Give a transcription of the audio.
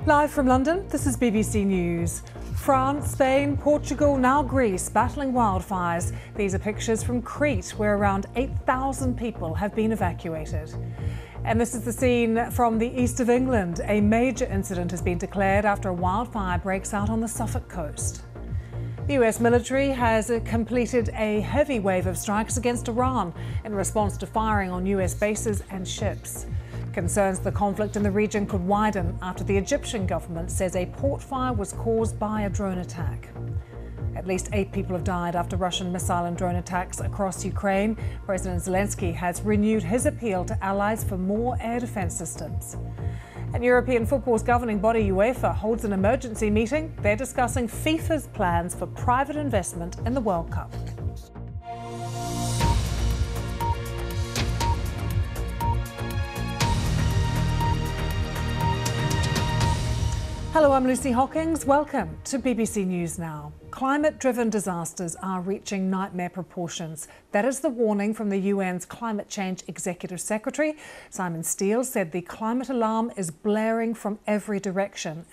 Live from London, this is BBC News. France, Spain, Portugal, now Greece, battling wildfires. These are pictures from Crete, where around 8,000 people have been evacuated. And this is the scene from the east of England. A major incident has been declared after a wildfire breaks out on the Suffolk coast. The US military has completed a heavy wave of strikes against Iran in response to firing on US bases and ships. Concerns the conflict in the region could widen after the Egyptian government says a port fire was caused by a drone attack. At least 8 people have died after Russian missile and drone attacks across Ukraine. President Zelensky has renewed his appeal to allies for more air defence systems. And European football's governing body UEFA holds an emergency meeting. They're discussing FIFA's plans for private investment in the World Cup. Hello, I'm Lucy Hockings. Welcome to BBC News Now. Climate-driven disasters are reaching nightmare proportions. That is the warning from the UN's Climate Change Executive Secretary. Simon Steele said the climate alarm is blaring from every direction.